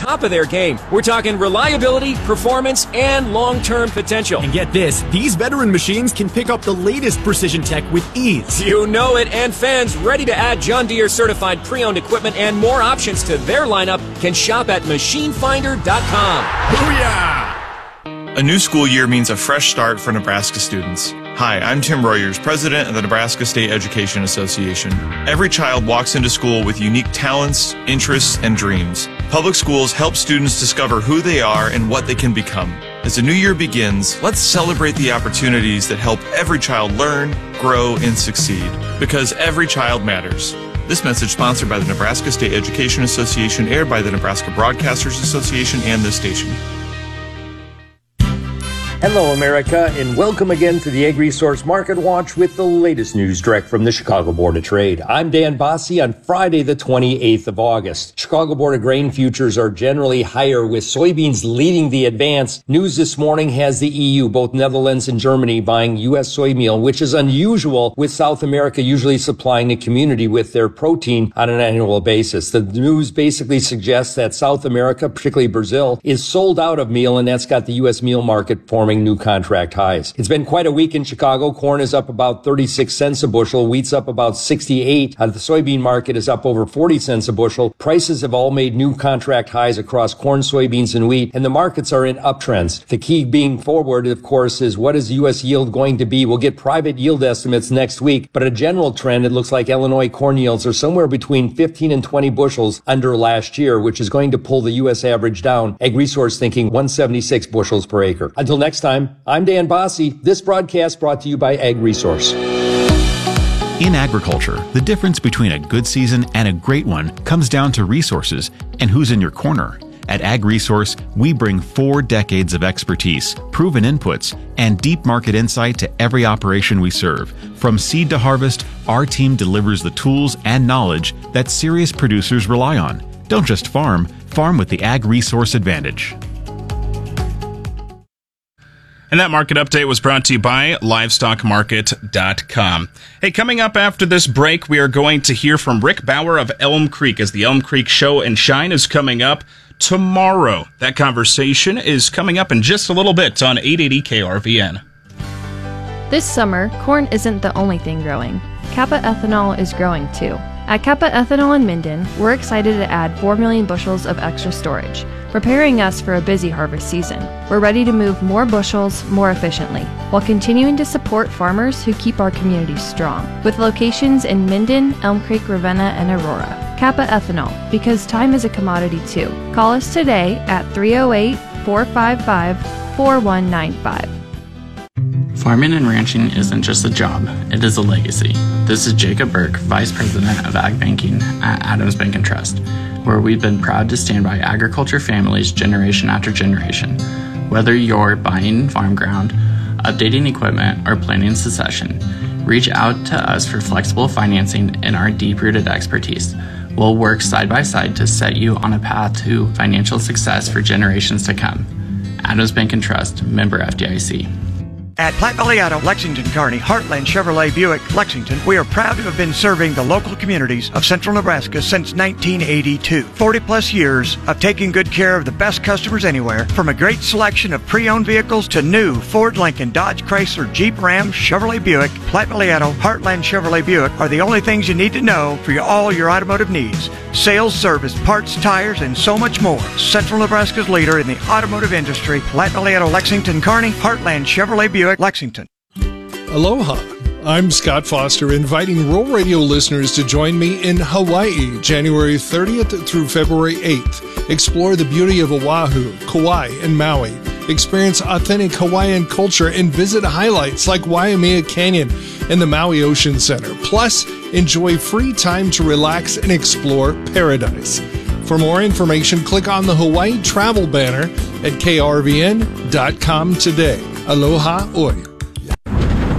top of their game. We're talking reliability, performance, and long-term potential. And get this, these veteran machines can pick up the latest precision tech with ease. You know it, and fans ready to add John Deere certified pre-owned equipment and more options to their lineup can shop at machinefinder.com. Booyah! A new school year means a fresh start for Nebraska students. Hi, I'm Tim Royers, president of the Nebraska State Education Association. Every child walks into school with unique talents, interests, and dreams. Public schools help students discover who they are and what they can become. As the new year begins, let's celebrate the opportunities that help every child learn, grow, and succeed. Because every child matters. This message sponsored by the Nebraska State Education Association, aired by the Nebraska Broadcasters Association and this station. Hello, America, and welcome again to the Ag Resource Market Watch with the latest news direct from the Chicago Board of Trade. I'm Dan Bossie on Friday, the 28th of August. Chicago Board of Grain futures are generally higher, with soybeans leading the advance. News this morning has the EU, both Netherlands and Germany, buying U.S. soy meal, which is unusual, with South America usually supplying the community with their protein on an annual basis. The news basically suggests that South America, particularly Brazil, is sold out of meal, and that's got the U.S. meal market forming new contract highs. It's been quite a week in Chicago. Corn is up about 36 cents a bushel. Wheat's up about 68. The soybean market is up over 40 cents a bushel. Prices have all made new contract highs across corn, soybeans, and wheat, and the markets are in uptrends. The key being forward, of course, is what is U.S. yield going to be? We'll get private yield estimates next week, but a general trend, it looks like Illinois corn yields are somewhere between 15 and 20 bushels under last year, which is going to pull the U.S. average down. Ag Resource thinking 176 bushels per acre. Until next time, I'm Dan Bossie. This broadcast brought to you by Ag Resource. In agriculture, the difference between a good season and a great one comes down to resources and who's in your corner. At Ag Resource, we bring 4 decades of expertise, proven inputs, and deep market insight to every operation we serve. From seed to harvest, our team delivers the tools and knowledge that serious producers rely on. Don't just farm, farm with the Ag Resource advantage. And that market update was brought to you by LivestockMarket.com. Hey, coming up after this break, we are going to hear from Rick Bauer of Elm Creek, as the Elm Creek Show and Shine is coming up tomorrow. That conversation is coming up in just a little bit on 880 KRVN. This summer, corn isn't the only thing growing. Kappa Ethanol is growing too. At Kappa Ethanol in Minden, we're excited to add 4 million bushels of extra storage, preparing us for a busy harvest season. We're ready to move more bushels more efficiently, while continuing to support farmers who keep our communities strong, with locations in Minden, Elm Creek, Ravenna, and Aurora. Kappa Ethanol, because time is a commodity too. Call us today at 308-455-4195. Farming and ranching isn't just a job, it is a legacy. This is Jacob Burke, Vice President of Ag Banking at Adams Bank & Trust, where we've been proud to stand by agriculture families generation after generation. Whether you're buying farm ground, updating equipment, or planning succession, reach out to us for flexible financing and our deep-rooted expertise. We'll work side by side to set you on a path to financial success for generations to come. Adams Bank & Trust, member FDIC. At Platte Valley Auto, Lexington, Kearney, Heartland Chevrolet Buick, Lexington, we are proud to have been serving the local communities of central Nebraska since 1982. 40-plus years of taking good care of the best customers anywhere, from a great selection of pre-owned vehicles to new Ford, Lincoln, Dodge, Chrysler, Jeep, Ram, Chevrolet Buick. Platte Valley Auto, Heartland Chevrolet Buick are the only things you need to know for all your automotive needs. Sales, service, parts, tires, and so much more. Central Nebraska's leader in the automotive industry, Platte Valley Auto, Lexington, Kearney, Heartland Chevrolet Buick, Lexington. Aloha. I'm Scott Foster, inviting Rural Radio listeners to join me in Hawaii, January 30th through February 8th. Explore the beauty of Oahu, Kauai, and Maui. Experience authentic Hawaiian culture and visit highlights like Waimea Canyon and the Maui Ocean Center. Plus, enjoy free time to relax and explore paradise. For more information, click on the Hawaii travel banner at krvn.com today. Aloha oi.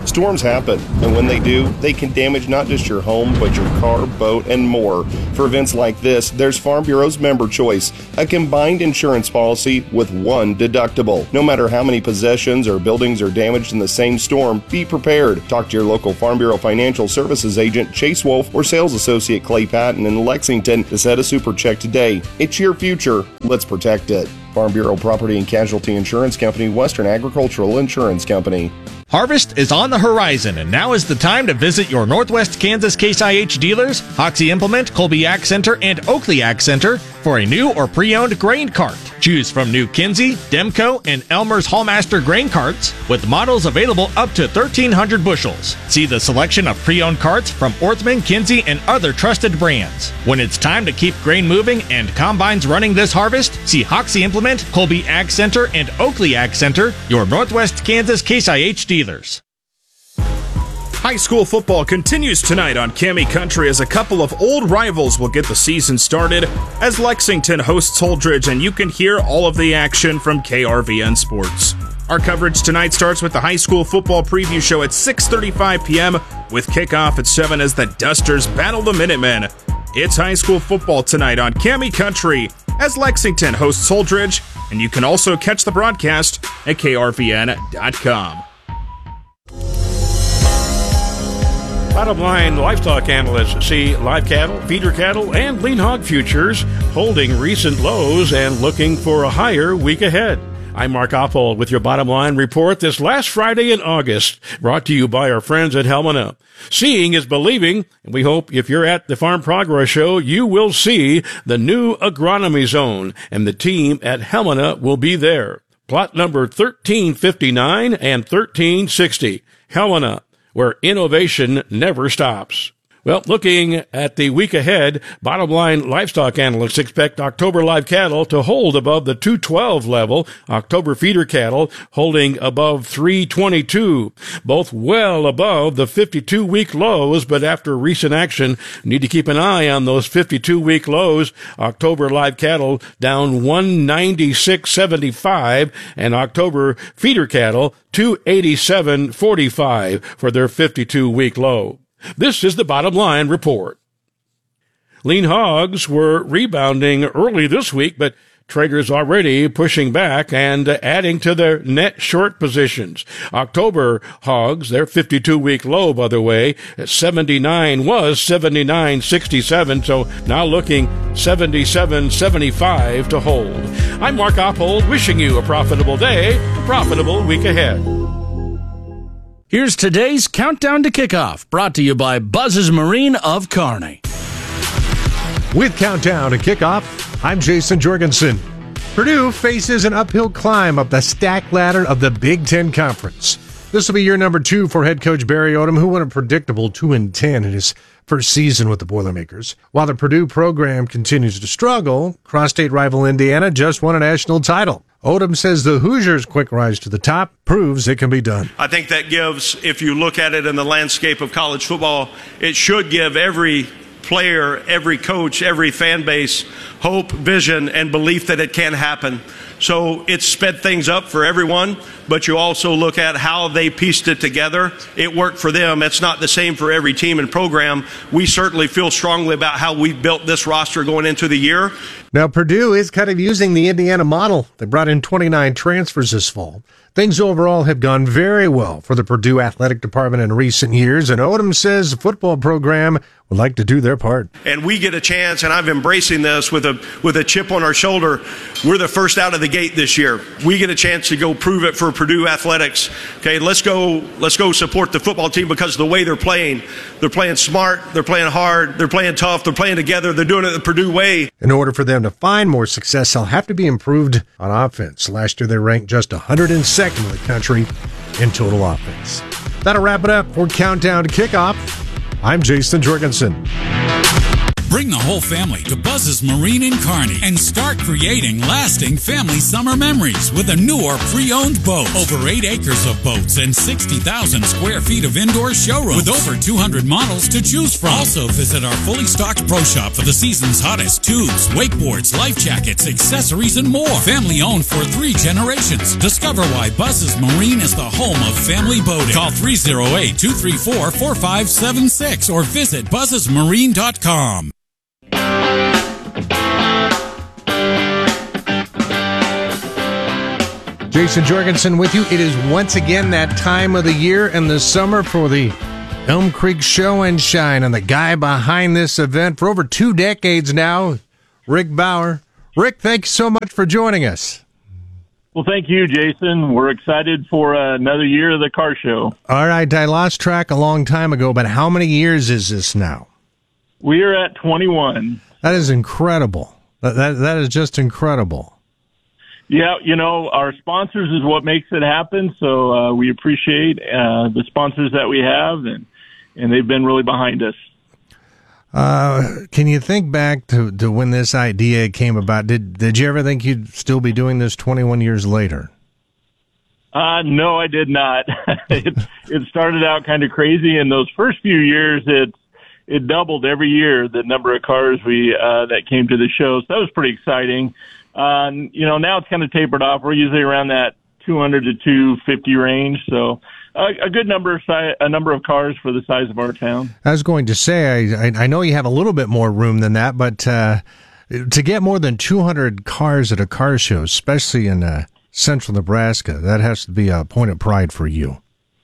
Storms happen, and when they do, they can damage not just your home, but your car, boat, and more. For events like this, there's Farm Bureau's Member Choice, a combined insurance policy with one deductible. No matter how many possessions or buildings are damaged in the same storm, be prepared. Talk to your local Farm Bureau Financial Services agent, Chase Wolf, or sales associate Clay Patton in Lexington to set a super check today. It's your future. Let's protect it. Farm Bureau Property and Casualty Insurance Company, Western Agricultural Insurance Company. Harvest is on the horizon, and now is the time to visit your Northwest Kansas Case IH dealers, Hoxie Implement, Colby Ag Center, and Oakley Ag Center for a new or pre-owned grain cart. Choose from new Kinsey, Demco, and Elmer's Hallmaster grain carts with models available up to 1,300 bushels. See the selection of pre-owned carts from Orthman, Kinsey, and other trusted brands. When it's time to keep grain moving and combines running this harvest, see Hoxie Implement, Colby Ag Center, and Oakley Ag Center, your Northwest Kansas Case IH dealers. High school football continues tonight on Cami Country as a couple of old rivals will get the season started as Lexington hosts Holdridge, and you can hear all of the action from KRVN Sports. Our coverage tonight starts with the high school football preview show at 6:35 p.m. with kickoff at 7 as the Dusters battle the Minutemen. It's high school football tonight on Cami Country as Lexington hosts Holdridge, and you can also catch the broadcast at krvn.com. Bottom line, livestock analysts see live cattle, feeder cattle, and lean hog futures holding recent lows and looking for a higher week ahead. I'm Mark Oppold with your Bottom Line report this last Friday in August, brought to you by our friends at Helmina. Seeing is believing, and we hope if you're at the Farm Progress Show, you will see the new agronomy zone, and the team at Helmina will be there. Plot number 1359 and 1360. Helmina, where innovation never stops. Well, looking at the week ahead, Bottom Line livestock analysts expect October live cattle to hold above the 212 level, October feeder cattle holding above 322, both well above the 52-week lows, but after recent action, need to keep an eye on those 52-week lows. October live cattle down 196.75, and October feeder cattle 287.45 for their 52-week low. This is the Bottom Line report. Lean hogs were rebounding early this week, but traders already pushing back and adding to their net short positions. October hogs, their 52-week low, by the way, at 79 was 79.67, so now looking 77.75 to hold. I'm Mark Oppold, wishing you a profitable day, a profitable week ahead. Here's today's Countdown to Kickoff, brought to you by Buzz's Marine of Kearney. With Countdown to Kickoff, I'm Jason Jorgensen. Purdue faces an uphill climb up the stack ladder of the Big Ten Conference. This will be year number 2 for head coach Barry Odom, who won a predictable 2-10 in his first season with the Boilermakers. While the Purdue program continues to struggle, cross-state rival Indiana just won a national title. Odom says the Hoosiers' quick rise to the top proves it can be done. I think that gives, if you look at it in the landscape of college football, it should give every player, every coach, every fan base hope, vision, and belief that it can happen. So it's sped things up for everyone, but you also look at how they pieced it together. It worked for them. It's not the same for every team and program. We certainly feel strongly about how we built this roster going into the year. Now, Purdue is kind of using the Indiana model. They brought in 29 transfers this fall. Things overall have gone very well for the Purdue athletic department in recent years, and Odom says the football program would like to do their part. And we get a chance, and I'm embracing this with a chip on our shoulder. We're the first out of the gate this year. We get a chance to go prove it for Purdue athletics. Okay, let's go support the football team because of the way they're playing. They're playing smart, they're playing hard, they're playing tough, they're playing together, they're doing it the Purdue way. In order for them to find more success, they'll have to be improved on offense. Last year they ranked just 102nd in the country in total offense. That'll wrap it up for Countdown to Kickoff. I'm Jason Jorgensen. Bring the whole family to Buzz's Marine in Kearney and start creating lasting family summer memories with a new or pre-owned boat. Over 8 acres of boats and 60,000 square feet of indoor showrooms with over 200 models to choose from. Also visit our fully stocked pro shop for the season's hottest tubes, wakeboards, life jackets, accessories, and more. Family owned for 3 generations. Discover why Buzz's Marine is the home of family boating. Call 308-234-4576 or visit buzzesmarine.com. Jason Jorgensen with you. It is once again that time of the year in the summer for the Elm Creek Show and Shine. And the guy behind this event for over 2 decades now, Rick Bauer. Rick, thank you so much for joining us. Well, thank you, Jason. We're excited for another year of the car show. All right, I lost track a long time ago, but how many years is this now? We are at 21. That is incredible. That is just incredible. Yeah, our sponsors is what makes it happen, so we appreciate the sponsors that we have, and they've been really behind us. Can you think back to when this idea came about? Did you ever think you'd still be doing this 21 years later? No, I did not. It started out kind of crazy. In those first few years, it doubled every year, the number of cars that came to the show. So that was pretty exciting. Now it's kind of tapered off. We're usually around that 200 to 250 range. So a good number of cars for the size of our town. I was going to say, I know you have a little bit more room than that, but to get more than 200 cars at a car show, especially in central Nebraska, that has to be a point of pride for you.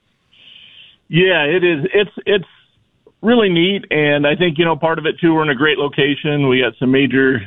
Yeah, it is. It's really neat, and I think part of it too. We're in a great location. We got some major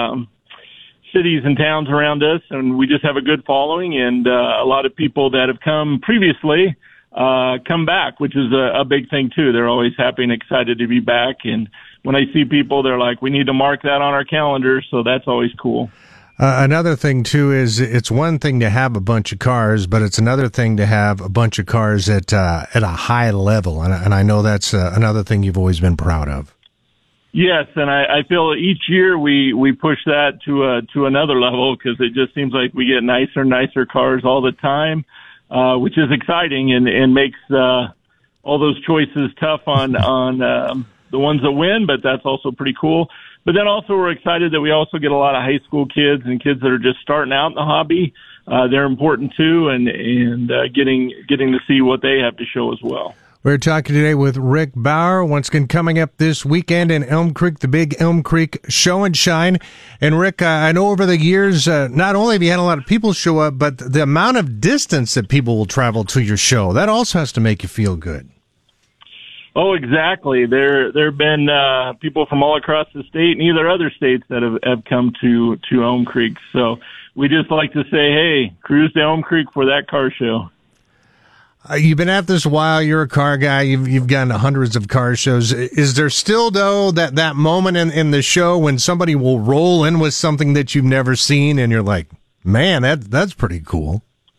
cities and towns around us, and we just have a good following, and a lot of people that have come previously come back, which is a big thing too. They're always happy and excited to be back, and when I see people, they're like, we need to mark that on our calendar, so that's always cool. Another thing too is it's one thing to have a bunch of cars, but it's another thing to have a bunch of cars at a high level, and I know that's another thing you've always been proud of. Yes, and I feel each year we push that to another level, because it just seems like we get nicer and nicer cars all the time, which is exciting and makes all those choices tough on the ones that win, but that's also pretty cool. But then also we're excited that we also get a lot of high school kids and kids that are just starting out in the hobby. They're important too, and getting to see what they have to show as well. We're talking today with Rick Bauer, once again coming up this weekend in Elm Creek, the big Elm Creek Show and Shine. And Rick, I know over the years, not only have you had a lot of people show up, but the amount of distance that people will travel to your show, that also has to make you feel good. Oh, exactly. There have been people from all across the state and either other states that have come to Elm Creek. So we just like to say, hey, cruise to Elm Creek for that car show. You've been at this a while. You're a car guy. You've gone to hundreds of car shows. Is there still, though, that moment in the show when somebody will roll in with something that you've never seen and you're like, man, that's pretty cool?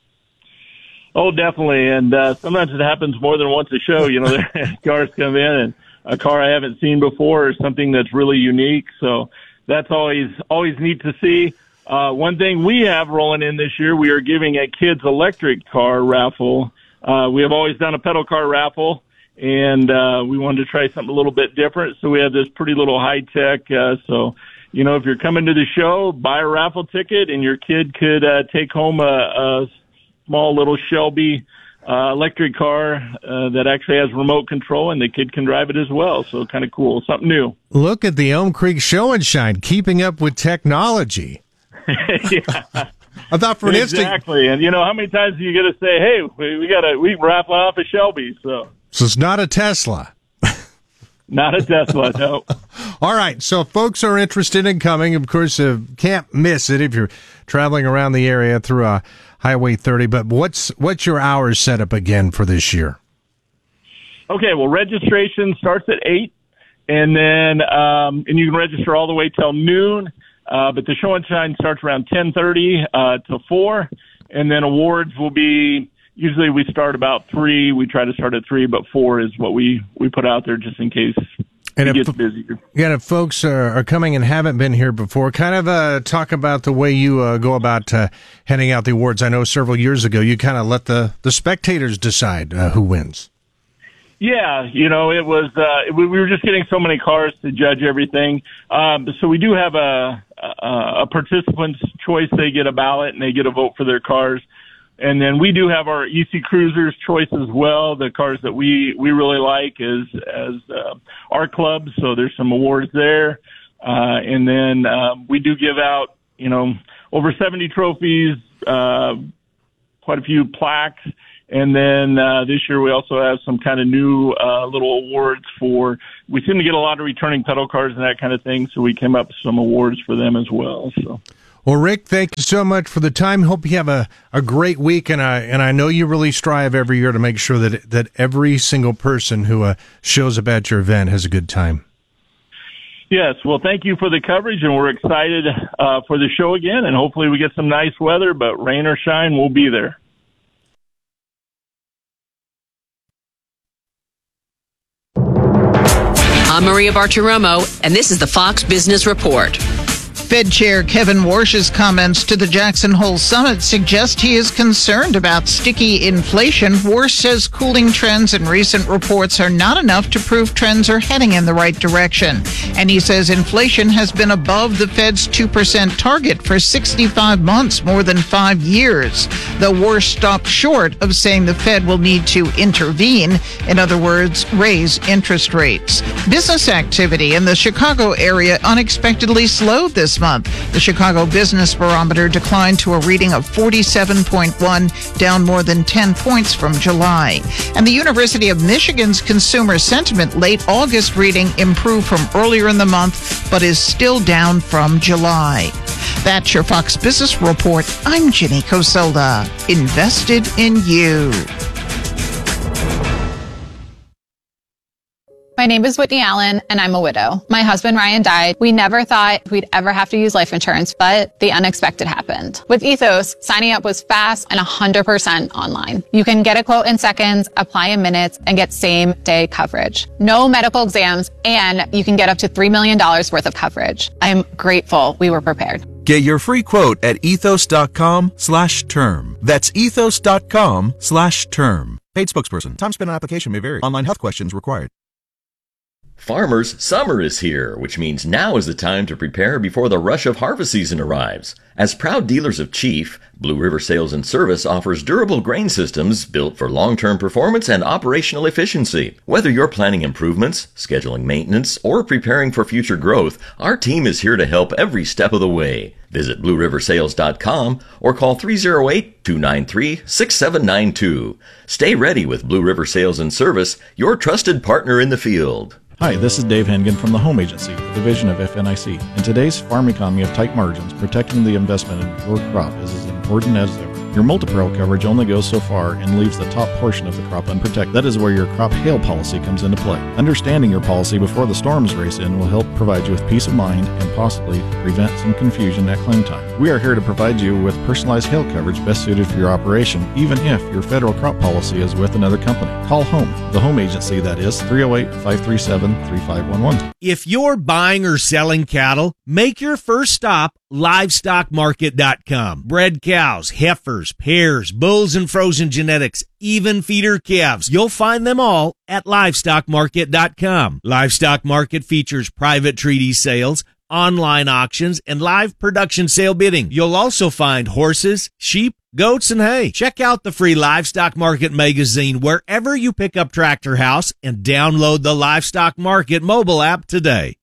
Oh, definitely. And sometimes it happens more than once a show. Cars come in and a car I haven't seen before or something that's really unique. So that's always neat to see. One thing we have rolling in this year, we are giving a kids electric car raffle. We have always done a pedal car raffle, and we wanted to try something a little bit different. So we have this pretty little high tech. So if you're coming to the show, buy a raffle ticket, and your kid could take home a small little Shelby electric car that actually has remote control, and the kid can drive it as well. So kind of cool, something new. Look at the Elm Creek Show and Shine, keeping up with technology. Yeah. I thought for an instant. Exactly. And how many times are you going to say, hey, we raffle off a Shelby. So it's not a Tesla. Not a Tesla, no. All right. So if folks are interested in coming, of course, can't miss it if you're traveling around the area through Highway 30. But what's your hours set up again for this year? Okay. Well, registration starts at 8, and then and you can register all the way till noon. But the show and shine starts around 10:30 to 4, and then awards will be, usually we start about 3. We try to start at 3, but 4 is what we put out there just in case it gets busier. Yeah, if folks are coming and haven't been here before, kind of talk about the way you go about handing out the awards. I know several years ago you kind of let the spectators decide who wins. Yeah, it was, we were just getting so many cars to judge everything. So we do have a participant's choice. They get a ballot and they get a vote for their cars. And then we do have our EC Cruisers choice as well. The cars that we really like as our club. So there's some awards there. And then, we do give out, over 70 trophies, quite a few plaques. And then this year we also have some kind of new little awards we seem to get a lot of returning pedal cars and that kind of thing, so we came up with some awards for them as well. So, well, Rick, thank you so much for the time. Hope you have a great week, and I know you really strive every year to make sure that every single person who shows up at your event has a good time. Yes, well, thank you for the coverage, and we're excited for the show again, and hopefully we get some nice weather, but rain or shine, we'll be there. I'm Maria Bartiromo, and this is the Fox Business Report. Fed Chair Kevin Warsh's comments to the Jackson Hole Summit suggest he is concerned about sticky inflation. Warsh says cooling trends and recent reports are not enough to prove trends are heading in the right direction. And he says inflation has been above the Fed's 2% target for 65 months, more than 5 years. Though Warsh stopped short of saying the Fed will need to intervene, in other words, raise interest rates. Business activity in the Chicago area unexpectedly slowed this month. The Chicago Business Barometer declined to a reading of 47.1, down more than 10 points from July. And the University of Michigan's consumer sentiment late August reading improved from earlier in the month, but is still down from July. That's your Fox Business Report. I'm Ginny Coselda. Invested in you. My name is Whitney Allen, and I'm a widow. My husband, Ryan, died. We never thought we'd ever have to use life insurance, but the unexpected happened. With Ethos, signing up was fast and 100% online. You can get a quote in seconds, apply in minutes, and get same-day coverage. No medical exams, and you can get up to $3 million worth of coverage. I am grateful we were prepared. Get your free quote at ethos.com/term. That's ethos.com/term. Paid spokesperson. Time spent on application may vary. Online health questions required. Farmers, summer is here, which means now is the time to prepare before the rush of harvest season arrives. As proud dealers of Chief, Blue River Sales and Service offers durable grain systems built for long-term performance and operational efficiency. Whether you're planning improvements, scheduling maintenance, or preparing for future growth, our team is here to help every step of the way. Visit BlueRiverSales.com or call 308-293-6792. Stay ready with Blue River Sales and Service, your trusted partner in the field. Hi, this is Dave Hengen from the Home Agency, a division of FNIC. In today's farm economy of tight margins, protecting the investment in your crop is as important as ever. Your multi-peril coverage only goes so far and leaves the top portion of the crop unprotected. That is where your crop hail policy comes into play. Understanding your policy before the storms race in will help provide you with peace of mind and possibly prevent some confusion at claim time. We are here to provide you with personalized hail coverage best suited for your operation, even if your federal crop policy is with another company. Call Home, the Home Agency, that is 308-537-3511. If you're buying or selling cattle, make your first stop LivestockMarket.com. Bred cows, heifers, pairs, bulls and frozen genetics, even feeder calves. You'll find them all at LivestockMarket.com. Livestock Market features private treaty sales, online auctions, and live production sale bidding. You'll also find horses, sheep, goats, and hay. Check out the free Livestock Market magazine wherever you pick up Tractor House and download the Livestock Market mobile app today.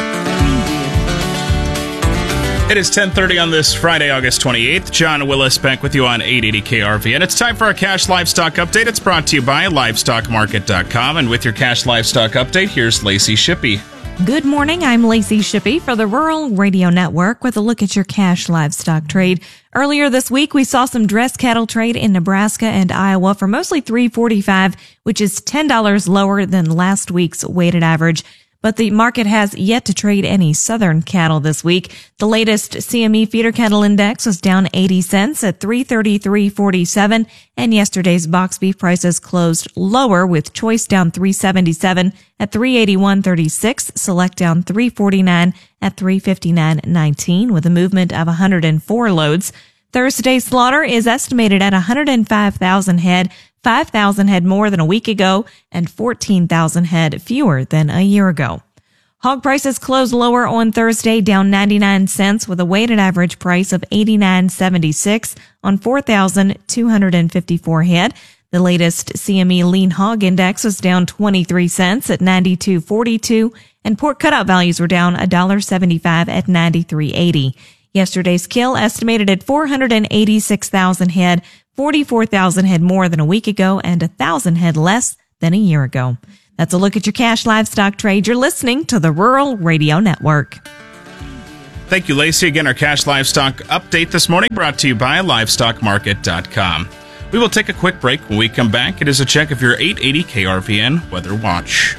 It is 10:30 on this Friday, August 28th. John Willis back with you on 880 KRV. And it's time for our Cash Livestock Update. It's brought to you by LivestockMarket.com. And with your Cash Livestock Update, here's Lacey Shippey. Good morning. I'm Lacey Shippey for the Rural Radio Network with a look at your cash livestock trade. Earlier this week, we saw some dress cattle trade in Nebraska and Iowa for mostly $345, which is $10 lower than last week's weighted average. but the market has yet to trade any southern cattle this week. The latest CME feeder cattle index was down 80 cents at 333.47, and yesterday's box beef prices closed lower, with choice down 377 at 381.36, select down 349 at 359.19, with a movement of 104 loads. Thursday's slaughter is estimated at 105,000 head, 5,000 head more than a week ago, and 14,000 head fewer than a year ago. Hog prices closed lower on Thursday, down 99 cents, with a weighted average price of $89.76 on 4,254 head. The latest CME lean hog index was down 23 cents at 92.42, and pork cutout values were down $1.75 at 93.80. Yesterday's kill estimated at 486,000 head, 44,000 head more than a week ago, and 1,000 head less than a year ago. That's a look at your cash livestock trade. You're listening to the Rural Radio Network. Thank you, Lacey. Again, our cash livestock update this morning brought to you by LivestockMarket.com. We will take a quick break. When we come back, it is a check of your 880 KRVN Weather Watch.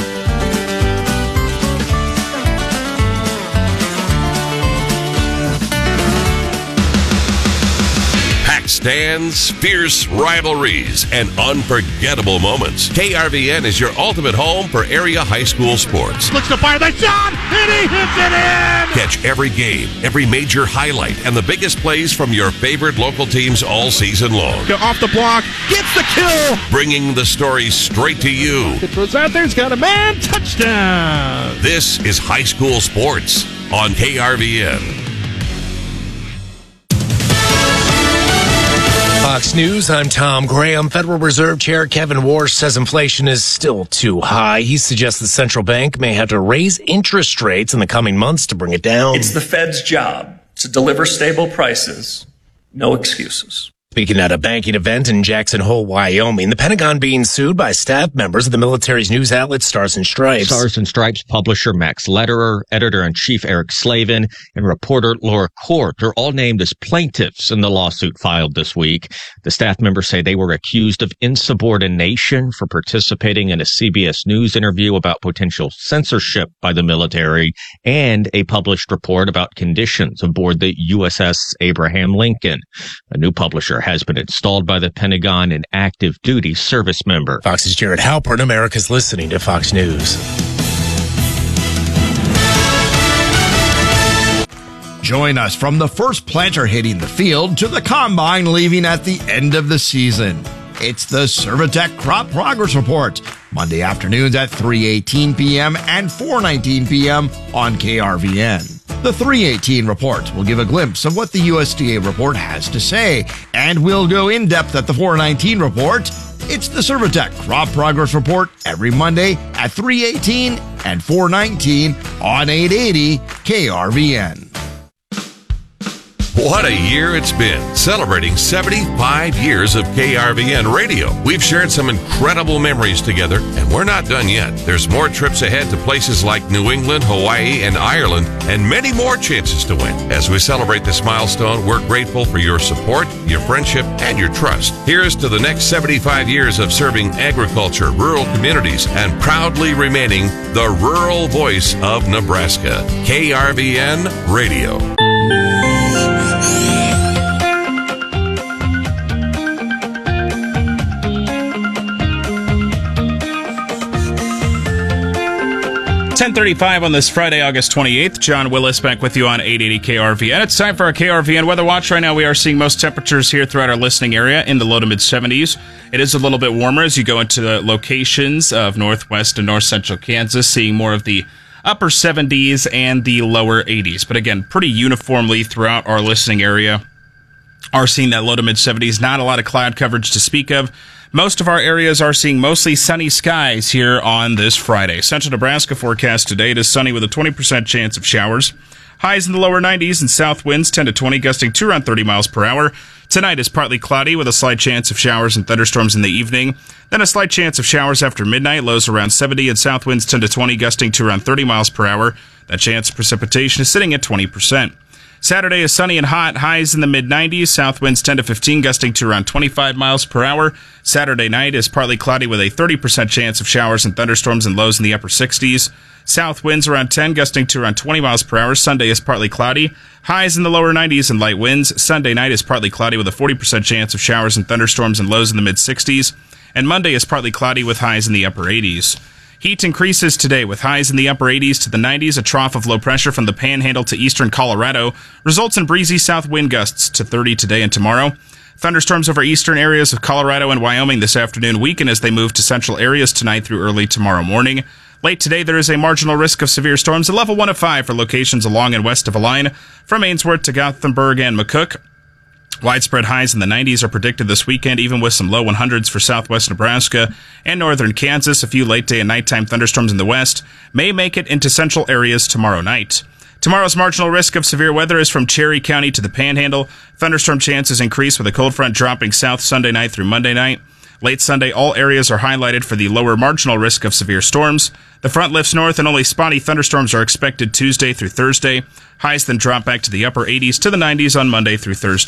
Stands, fierce rivalries, and unforgettable moments. KRVN is your ultimate home for area high school sports. Looks to fire the shot, and he hits it in! Catch every game, every major highlight, and the biggest plays from your favorite local teams all season long. Go off the block, gets the kill! Bringing the story straight to you. It throws out there, he's got a man, touchdown! This is high school sports on KRVN. Fox News, I'm Tom Graham. Federal Reserve Chair Kevin Warsh says inflation is still too high. He suggests the central bank may have to raise interest rates in the coming months to bring it down. It's the Fed's job to deliver stable prices. No excuses. Speaking at a banking event in Jackson Hole, Wyoming, the Pentagon being sued by staff members of the military's news outlet Stars and Stripes. Stars and Stripes publisher Max Lederer, editor-in-chief Eric Slavin, and reporter Laura Court are all named as plaintiffs in the lawsuit filed this week. The staff members say they were accused of insubordination for participating in a CBS News interview about potential censorship by the military and a published report about conditions aboard the USS Abraham Lincoln. A new publisher has been installed by the Pentagon, an active duty service member. Fox's Jared Halpern. America's listening to Fox News. Join us from the first planter hitting the field to the combine leaving at the end of the season. It's the Servitech Crop Progress Report, Monday afternoons at 3:18 p.m. and 4:19 p.m. on KRVN. The 3:18 report will give a glimpse of what the USDA report has to say, and we'll go in depth at the 4:19 report. It's the Servitech Crop Progress Report every Monday at 3:18 and 4:19 on 880 KRVN. What a year it's been, celebrating 75 years of KRVN radio. We've shared some incredible memories together, and we're not done yet. There's more trips ahead to places like New England, Hawaii, and Ireland, and many more chances to win. As we celebrate this milestone, we're grateful for your support, your friendship, and your trust. Here's to the next 75 years of serving agriculture, rural communities, and proudly remaining the rural voice of Nebraska. KRVN Radio. 10:35 on this Friday, August 28th. John Willis back with you on 880 KRVN. It's time for our KRVN Weather Watch. Right now we are seeing most temperatures here throughout our listening area in the low to mid 70s. It is a little bit warmer as you go into the locations of northwest and north central Kansas, seeing more of the upper 70s and the lower 80s. But again, pretty uniformly throughout our listening area are seeing that low to mid 70s. Not a lot of cloud coverage to speak of. Most of our areas are seeing mostly sunny skies here on this Friday. Central Nebraska forecast today, it is sunny with a 20% chance of showers. Highs in the lower 90s and south winds 10 to 20, gusting to around 30 miles per hour. Tonight is partly cloudy with a slight chance of showers and thunderstorms in the evening. Then a slight chance of showers after midnight, lows around 70 and south winds 10 to 20, gusting to around 30 miles per hour. That chance of precipitation is sitting at 20%. Saturday is sunny and hot, highs in the mid-90s, south winds 10 to 15, gusting to around 25 miles per hour. Saturday night is partly cloudy with a 30% chance of showers and thunderstorms and lows in the upper 60s. South winds around 10, gusting to around 20 miles per hour. Sunday is partly cloudy. Highs in the lower 90s and light winds. Sunday night is partly cloudy with a 40% chance of showers and thunderstorms and lows in the mid-60s. And Monday is partly cloudy with highs in the upper 80s. Heat increases today with highs in the upper 80s to the 90s. A trough of low pressure from the Panhandle to eastern Colorado results in breezy south wind gusts to 30 today and tomorrow. Thunderstorms over eastern areas of Colorado and Wyoming this afternoon weaken as they move to central areas tonight through early tomorrow morning. Late today, there is a marginal risk of severe storms, a level 1 of 5 for locations along and west of a line from Ainsworth to Gothenburg and McCook. Widespread highs in the 90s are predicted this weekend, even with some low 100s for southwest Nebraska and northern Kansas. A few late day and nighttime thunderstorms in the west may make it into central areas tomorrow night. Tomorrow's marginal risk of severe weather is from Cherry County to the Panhandle. Thunderstorm chances increase with a cold front dropping south Sunday night through Monday night. Late Sunday, all areas are highlighted for the lower marginal risk of severe storms. The front lifts north and only spotty thunderstorms are expected Tuesday through Thursday. Highs then drop back to the upper 80s to the 90s on Monday through Thursday.